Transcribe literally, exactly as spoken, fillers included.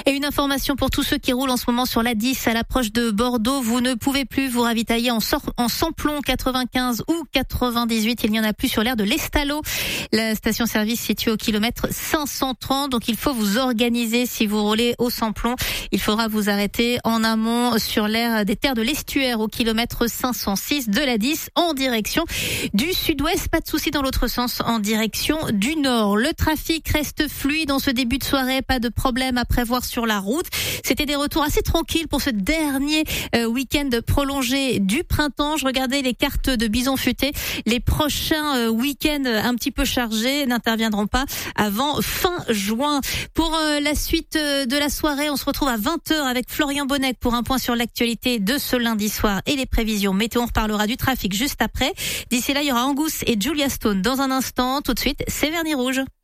Et une information pour tous ceux qui roulent en ce moment sur l'A dix à l'approche de Bordeaux. Vous ne pouvez plus vous ravitailler en, sor- en samplon quatre-vingt-quinze ou quatre-vingt-dix-huit. Il n'y en a plus sur l'aire de l'Estalo. La station-service située au kilomètre cinq cent trente. Donc il faut vous organiser si vous roulez au samplon. Il faudra vous arrêter en amont sur l'aire des terres de l'Estuaire au kilomètre cinq cent six de l'A dix en direction du sud-ouest. Pas de souci dans l'autre sens en direction du nord. Le trafic reste fluide en ce début de soirée. Pas de problème à prévoir sur la route. C'était des retours assez tranquilles pour ce dernier euh, week-end prolongé du printemps. Je regardais les cartes de Bison Futé. Les prochains euh, week-ends un petit peu chargés n'interviendront pas avant fin juin. Pour euh, la suite euh, de la soirée, on se retrouve à vingt heures avec Florian Bonnec pour un point sur l'actualité de ce lundi soir et les prévisions météo. On reparlera du trafic juste après. D'ici là, il y aura Angus et Julia Stone dans un instant. Tout de suite, c'est Vernis Rouge.